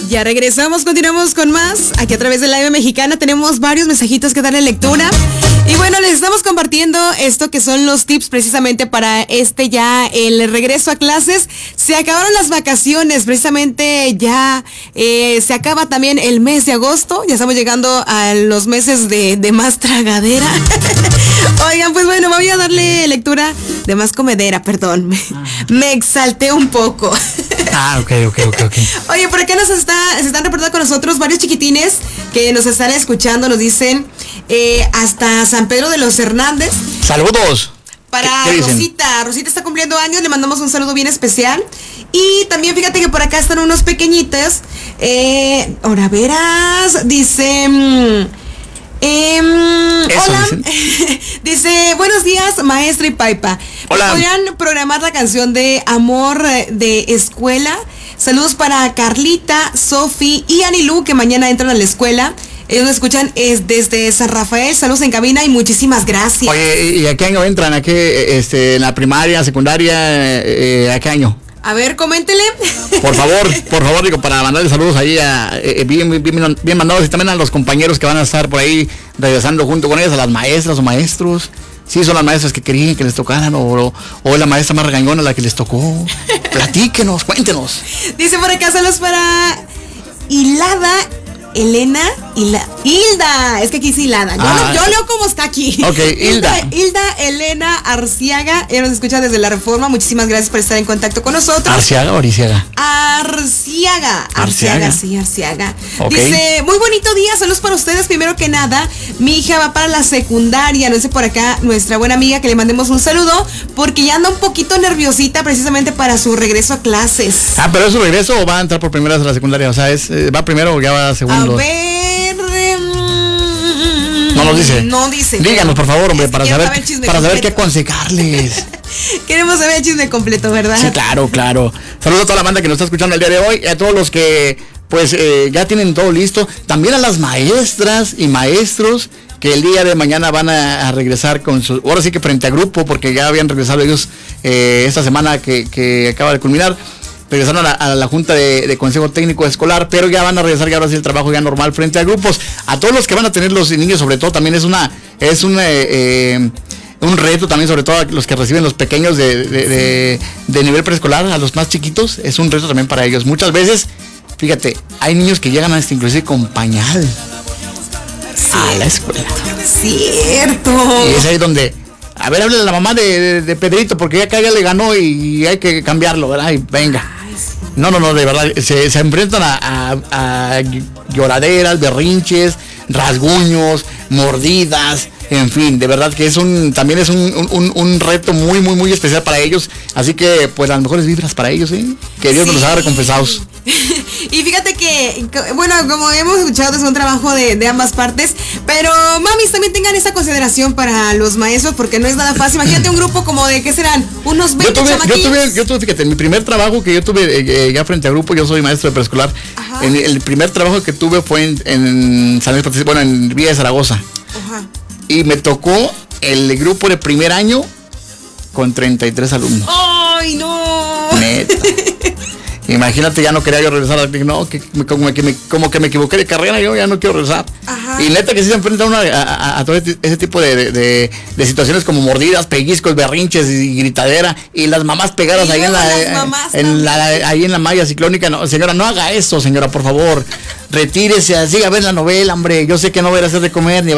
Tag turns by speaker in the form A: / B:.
A: Ya regresamos, continuamos con más. Aquí a través de la Live Mexicana tenemos varios mensajitos que darle lectura. Y bueno, les estamos compartiendo esto que son los tips precisamente para el regreso a clases. Se acabaron las vacaciones, precisamente ya se acaba también el mes de agosto. Ya estamos llegando a los meses de más tragadera. Oigan, pues bueno, voy a darle lectura de más comedera, perdón. Me exalté un poco.
B: Ok.
A: Oye, por acá se están reportando con nosotros varios chiquitines que nos están escuchando, nos dicen hasta San Pedro de los Hernández.
B: ¡Saludos!
A: Para
B: ¿Qué
A: Rosita está cumpliendo años, le mandamos un saludo bien especial. Y también fíjate que por acá están unos pequeñitos. Ahora verás, dice... hola, dice, buenos días, maestra y Paipa.
B: Hola.
A: ¿Podrían programar la canción de Amor de Escuela? Saludos para Carlita, Sofi y Anilú, que mañana entran a la escuela. Ellos nos escuchan desde San Rafael. Saludos en cabina y muchísimas gracias.
B: Oye, ¿y a qué año entran? ¿A qué, en la primaria, secundaria, a qué año?
A: A ver, coméntele.
B: Por favor, digo, para mandarle saludos ahí bien mandados, y también a los compañeros que van a estar por ahí regresando junto con ellos, a las maestras o maestros. Sí, son las maestras que querían que les tocaran o la maestra más regañona la que les tocó. Platíquenos, cuéntenos.
A: Dice por acá, saludos para Hilda. Es que aquí dice Hilda. Yo leo como está aquí.
B: Ok, Hilda
A: Elena Arciaga. Ella nos escucha desde La Reforma. Muchísimas gracias por estar en contacto con nosotros.
B: ¿Arciaga o Ariciaga?
A: Arciaga, sí, Arciaga.
B: Okay.
A: Dice, muy bonito día, saludos para ustedes. Primero que nada, mi hija va para la secundaria. No sé por acá, nuestra buena amiga, que le mandemos un saludo, porque ya anda un poquito nerviosita precisamente para su regreso a clases.
B: ¿Pero es su regreso o va a entrar por primera vez a la secundaria? O sea, ¿va primero o ya va segundo?
A: A ver...
B: No nos dice.
A: No dice.
B: Díganos, por favor, hombre, para saber qué aconsejarles.
A: Queremos saber el chisme completo, ¿verdad?
B: Sí, claro. Saludos a toda la banda que nos está escuchando el día de hoy, y a todos los que, pues, ya tienen todo listo. También a las maestras y maestros que el día de mañana van a regresar con su... Ahora sí que frente a grupo, porque ya habían regresado ellos esta semana que acaba de culminar. Regresaron a la Junta de Consejo Técnico Escolar, pero ya van a regresar, ya ahora sí el trabajo ya normal frente a grupos. A todos los que van a tener los niños, sobre todo, también es un reto también, sobre todo a los que reciben los pequeños de nivel preescolar, a los más chiquitos, es un reto también para ellos. Muchas veces, fíjate, hay niños que llegan hasta inclusive con pañal a la escuela.
A: Cierto.
B: Y es ahí donde... A ver, hable a la mamá de Pedrito, porque ya que ella le ganó y hay que cambiarlo, ¿verdad? Y venga. No, de verdad, se enfrentan a lloraderas, berrinches, rasguños, mordidas, en fin, de verdad que también es un reto muy especial para ellos, así que pues las mejores vibras para ellos, ¿eh? Que Dios nos haga recompensados.
A: Y fíjate que, bueno, como hemos escuchado, es un trabajo de ambas partes, pero mamis, también tengan esa consideración para los maestros, porque no es nada fácil. Imagínate un grupo como de, ¿qué serán? Unos 20 chamaquillos.
B: Yo tuve, fíjate, mi primer trabajo que yo tuve ya frente a grupo, yo soy maestro de preescolar. El primer trabajo que tuve fue en San Luis Potosí, bueno, en Villa de Zaragoza.
A: Ajá.
B: Y me tocó el grupo de primer año con 33 alumnos.
A: ¡Ay, no!
B: Neta. Imagínate, ya no quería yo regresar. No, como que me equivoqué de carrera, yo ya no quiero regresar.
A: Ajá.
B: Y neta que sí se enfrenta uno a todo ese tipo de situaciones como mordidas, pellizcos, berrinches y gritadera. Y las mamás pegadas ahí en la malla ciclónica. No, señora, no haga eso, señora, por favor. Retírese, así a ver la novela, hombre. Yo sé que no voy a hacer de comer ni